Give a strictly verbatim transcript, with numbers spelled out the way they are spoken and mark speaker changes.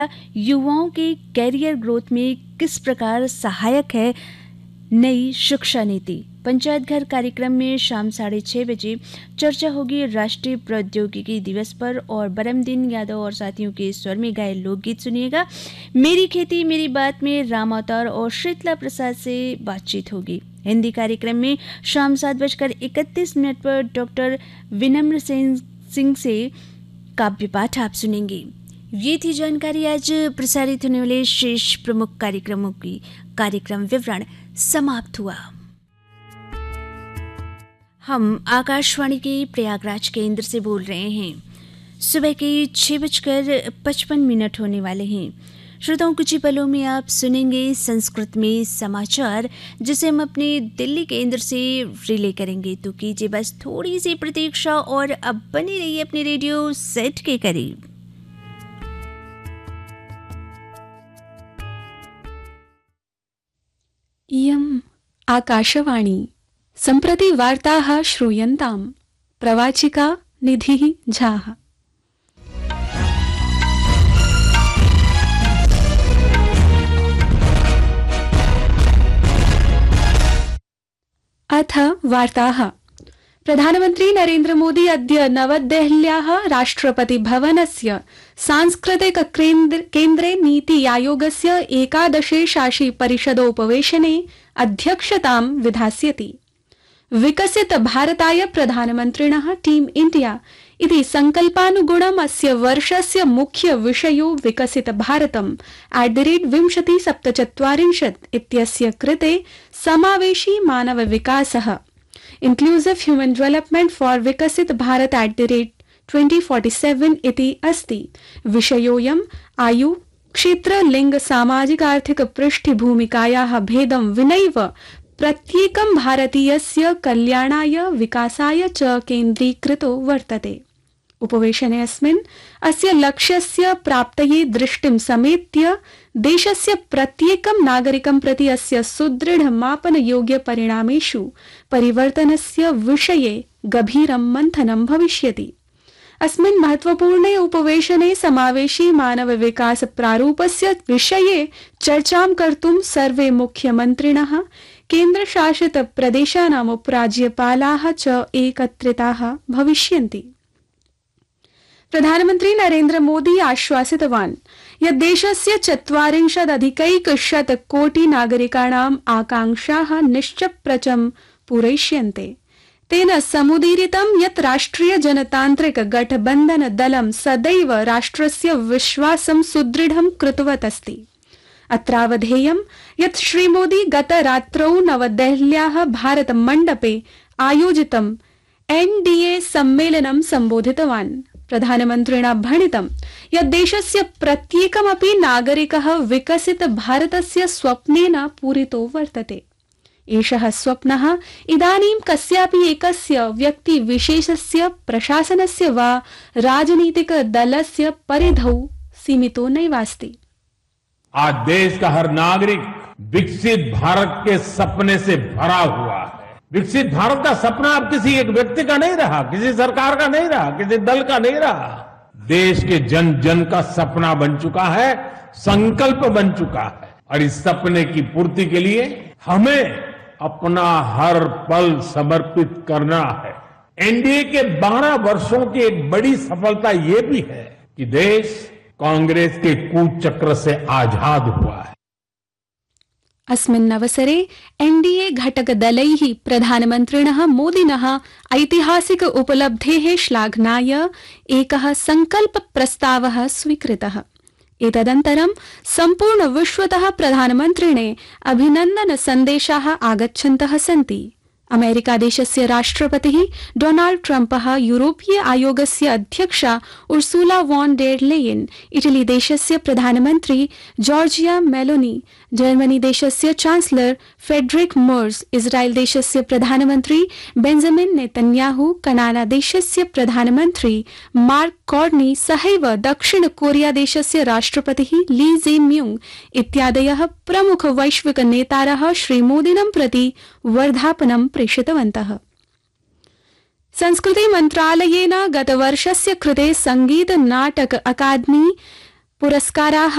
Speaker 1: युवाओं के career growth में किस प्रकार सहायक है नई शिक्षा नीति। पंचायत घर कार्यक्रम में शाम साढ़े छः बजे चर्चा होगी राष्ट्रीय प्रौद्योगिकी दिवस पर और बरमदीन यादव और साथियों के स्वर में गाए लोकगीत सुनिएगा। मेरी खेती मेरी बात में राम अवतार और शीतला प्रसाद से बातचीत होगी। हिंदी कार्यक्रम में शाम सात बजकर इकतीस मिनट पर डॉक्टर विनम्र सिंह से काव्य पाठ आप सुनेंगे। ये थी जानकारी आज प्रसारित होने वाले शेष प्रमुख कार्यक्रमों की। कार्यक्रम विवरण समाप्त हुआ। हम आकाशवाणी के प्रयागराज केंद्र से बोल रहे हैं। सुबह के छः बजकर पचपन मिनट होने वाले हैं। श्रोताओं, कुछ ही पलों में आप सुनेंगे संस्कृत में समाचार, जिसे हम अपने दिल्ली केंद्र से रिले करेंगे। तो कीजिए बस थोड़ी सी प्रतीक्षा और अब बनी रहिए अपने रेडियो सेट के करीब।
Speaker 2: इयम् आकाशवाणी। सम्प्रति वार्ताः श्रूयन्ताम्। प्रवाचिका निधिः झाः। अथ वार्ताः। प्रधानमन्त्री नरेन्द्र मोदी अद्य नवदेहल्याः राष्ट्रपतिभवनस्य सांस्कृतिक केन्द्रे नीति आयोगस्य एकादशे शासी परिषदोपवेशने अध्यक्षतां विधास्यति। विकसित भारताय प्रधानमन्त्रिणः टीम इंडिया इति संकल्पानुगुणम् अस्य वर्षस्य मुख्य विषयो विकसित भारतम् एट द रेट विंशति सप्तचत्वारिंशत् इत्यस्य कृते समावेशी मानव विकासः इन्क्लूसिव ह्यूमन डेवलपमेंट फॉर विकसित Bharat at the rate twenty forty seven इति अस्ति। विषयोऽयम् आयु क्षेत्र लिंग सामाजिक आर्थिक पृष्ठभूमिकायाः भेदं विनैव प्रत्येकं भारतीयस्य कल्याणाय विकासाय च केन्द्रीकृतो वर्तते। उपवेशने अस्मिन् अस्य लक्ष्यस्य प्राप्तये दृष्टिं समेत्य देशस्य प्रत्येकं नागरिकं प्रति अस्य सुदृढ मापनयोग्य परिणामेषु परिवर्तनस्य विषये गभीरं मन्थनं भविष्यति। अस्मिन् महत्वपूर्णे उपवेशने समावेशी मानव विकास प्रारूपस्य विषये चर्चां कर्तुं सर्वे मुख्यमन्त्रिणः केन्द्रशासित प्रदेशानाम् उपराज्यपालाः च एकत्रिताः भविष्यन्ति। प्रधानमन्त्री नरेन्द्र मोदी आश्वासितवान् यत् देशस्य चत्वारिंशदधिकैकशत कोटि नागरिकाणाम् आकांक्षाः निश्चप्रचं पूरयिष्यन्ते। तेन समुदीरितं यत् राष्ट्रिय जनतान्त्रिक गठबन्धन दलं सदैव राष्ट्रस्य विश्वासं सुदृढं कृतवत् अस्ति। अत्रावधेयं यत् श्रीमोदी गतरात्रौ नवदेहल्याः भारत मण्डपे आयोजितं एनडीए सम्मेलनं सम्बोधितवान्। प्रधानमन्त्रिणा भणितं यत् देशस्य प्रत्येकमपि नागरिकः विकसित भारतस्य स्वप्नेन पूरितो वर्तते। एषः स्वप्नः इदानीं कस्यापि एकस्य व्यक्तिविशेषस्य प्रशासनस्य वा राजनीतिक दलस्य परिधौ सीमितो नैवास्ति।
Speaker 3: आज देश का हर नागरिक विकसित भारत के सपने से भरा हुआ है। विकसित भारत का सपना अब किसी एक व्यक्ति का नहीं रहा, किसी सरकार का नहीं रहा, किसी दल का नहीं रहा। देश के जन जन का सपना बन चुका है, संकल्प बन चुका है। और इस सपने की पूर्ति के लिए हमें अपना हर पल समर्पित करना है। एनडीए के बारह वर्षों की एक बड़ी सफलता ये भी है कि देश कांग्रेस के कूचक्र से आजाद हुआ है।
Speaker 2: अस्मिन् अवसरे एनडीए घटक दलैः प्रधानमन्त्रिणः मोदिनः ऐतिहासिक उपलब्धेः श्लाघनाय एकः संकल्प प्रस्तावः स्वीकृतः। एतदन्तरं सम्पूर्ण विश्वतः प्रधानमन्त्रिणे अभिनन्दन सन्देशाः आगच्छन्तः सन्ति। अमेरिका देशस्य राष्ट्रपतिः डोनाल्ड ट्रम्पः, यूरोपीय आयोगस्य अध्यक्षा Ursula von der Leyen, Italy देशस्य प्रधानमन्त्री जॉर्जिया मेलोनी, जर्मनी देशस्य चांसलर फेडरिक मर्ज, इस्राएल देशस्य प्रधानमन्त्री बेंजामिन नेतन्याहू, कनाडा देशस्य प्रधानमन्त्री मार्क कार्नी सहैव दक्षिण कोरिया देशस्य राष्ट्रपतिः ली जे म्यूंग इत्यादयः प्रमुख वैश्विक नेतारः श्रीमोदिनं प्रति वर्धापनं प्रेषितवन्तः। संस्कृति मन्त्रालयेन गतवर्षस्य कृते संगीत नाटक अकादमी पुरस्काराः